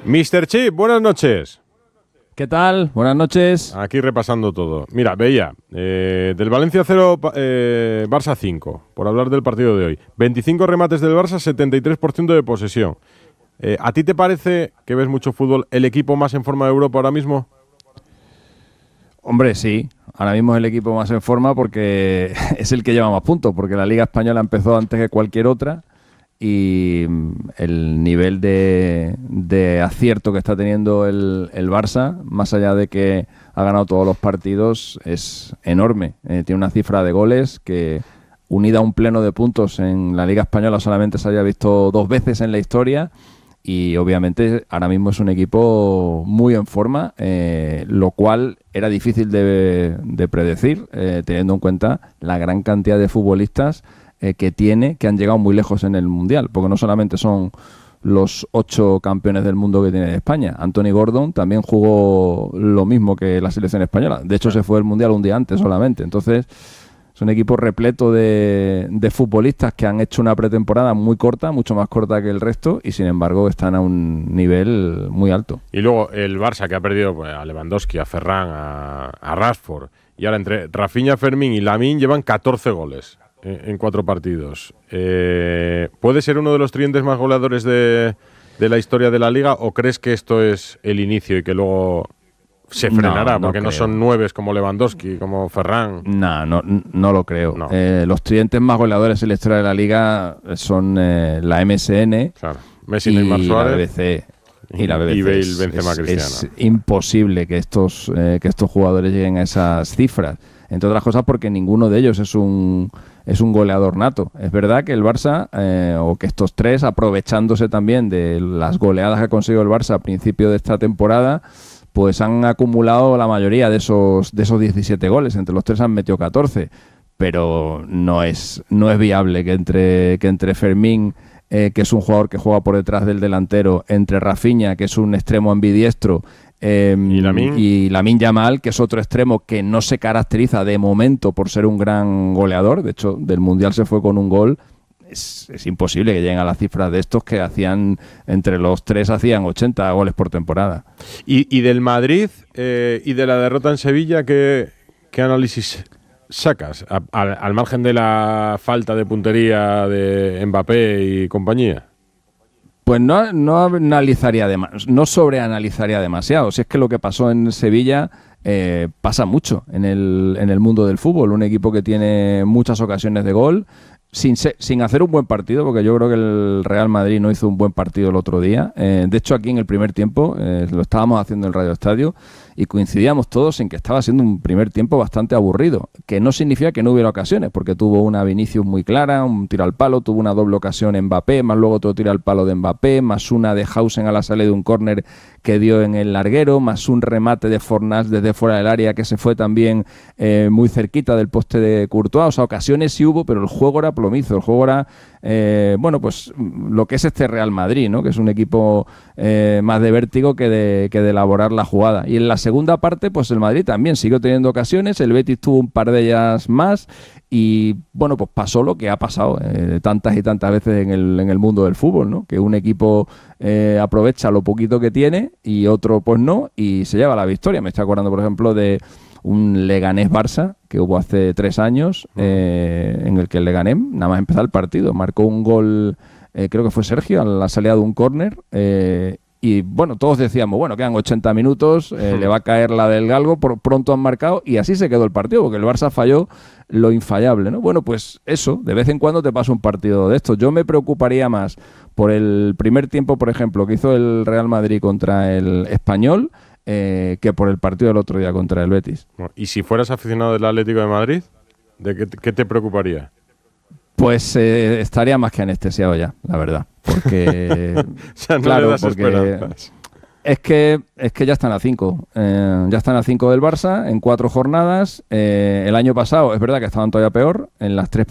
Mr. Chip, buenas noches. ¿Qué tal? Buenas noches. Aquí repasando todo. Mira, veía, del Valencia 0, Barça 5, por hablar del partido de hoy. 25 remates del Barça, 73% de posesión. ¿A ti te parece, que ves mucho fútbol, el equipo más en forma de Europa ahora mismo? Hombre, sí. Ahora mismo es el equipo más en forma porque es el que lleva más puntos, porque la Liga Española empezó antes que cualquier otra y el nivel de acierto que está teniendo el Barça, más allá de que ha ganado todos los partidos, es enorme. Tiene una cifra de goles que, unida a un pleno de puntos en la Liga Española, solamente se haya visto 2 veces en la historia. Y obviamente ahora mismo es un equipo muy en forma, lo cual era difícil de predecir, teniendo en cuenta la gran cantidad de futbolistas que tiene, que han llegado muy lejos en el Mundial, porque no solamente son los 8 campeones del mundo que tiene España. Anthony Gordon también jugó lo mismo que la selección española. De hecho, se fue del Mundial un día antes solamente. Entonces, es un equipo repleto de futbolistas que han hecho una pretemporada muy corta, mucho más corta que el resto, y sin embargo están a un nivel muy alto. Y luego el Barça, que ha perdido pues, a Lewandowski, a Ferran, a Rashford, y ahora entre Rafinha, Fermín y Lamine llevan 14 goles en 4 partidos. ¿Puede ser uno de los tridentes más goleadores de la historia de la Liga, o crees que esto es el inicio y que luego se frenará? Porque no son 9 como Lewandowski, como Ferran. No lo creo. No. Los tridentes más goleadores en la historia de la Liga son la MSN, claro. Messi, Neymar, Suárez, la BBC. Y la BBC. Y Bale, Benzema, Cristiano. Es imposible que estos jugadores lleguen a esas cifras. Entre otras cosas porque ninguno de ellos es un goleador nato. Es verdad que el Barça, o que estos 3, aprovechándose también de las goleadas que ha conseguido el Barça a principio de esta temporada, pues han acumulado la mayoría de esos 17 goles. Entre los 3 han metido 14. Pero no es viable que entre Fermín, que es un jugador que juega por detrás del delantero, entre Rafinha, que es un extremo ambidiestro, y Lamine Yamal, que es otro extremo que no se caracteriza de momento por ser un gran goleador. De hecho, del Mundial se fue con un gol. Es imposible que lleguen a las cifras de estos, que hacían, entre los 3 hacían 80 goles por temporada. Y del Madrid y de la derrota en Sevilla, ¿qué análisis sacas? Al margen de la falta de puntería de Mbappé y compañía. Pues no analizaría no sobreanalizaría demasiado. Si es que lo que pasó en Sevilla pasa mucho en el mundo del fútbol. Un equipo que tiene muchas ocasiones de gol, sin hacer un buen partido, porque yo creo que el Real Madrid no hizo un buen partido el otro día. De hecho, aquí en el primer tiempo lo estábamos haciendo en Radio Estadio y coincidíamos todos en que estaba siendo un primer tiempo bastante aburrido, que no significa que no hubiera ocasiones, porque tuvo una Vinicius muy clara, un tiro al palo, tuvo una doble ocasión en Mbappé, más luego otro tiro al palo de Mbappé, más una de Hausen a la salida de un córner que dio en el larguero, más un remate de Fornals desde fuera del área que se fue también muy cerquita del poste de Courtois. O sea, ocasiones sí hubo, pero el juego era plomizo, el juego era pues lo que es este Real Madrid, ¿no? Que es un equipo más de vértigo que de elaborar la jugada. Y en la segunda parte, pues el Madrid también siguió teniendo ocasiones, el Betis tuvo un par de ellas más y bueno, pues pasó lo que ha pasado tantas y tantas veces en el mundo del fútbol, ¿no? Que un equipo aprovecha lo poquito que tiene y otro pues no, y se lleva la victoria. Me estoy acordando, por ejemplo, de un Leganés-Barça que hubo hace 3 años, en el que el Leganés, nada más empezar el partido, marcó un gol, creo que fue Sergio, a la salida de un córner, y bueno, todos decíamos, bueno, quedan 80 minutos, le va a caer la del galgo, pronto han marcado, y así se quedó el partido, porque el Barça falló lo infallable, ¿no? Bueno, pues eso, de vez en cuando te pasa un partido de estos. Yo me preocuparía más por el primer tiempo, por ejemplo, que hizo el Real Madrid contra el Español, que por el partido del otro día contra el Betis. ¿Y si fueras aficionado del Atlético de Madrid, de qué te preocuparía? Pues estaría más que anestesiado ya, la verdad. Porque, o sea, no claro, le das porque esperanzas. es que ya están a 5. Ya están a 5 del Barça en 4 jornadas. El año pasado es verdad que estaban todavía peor. En las 3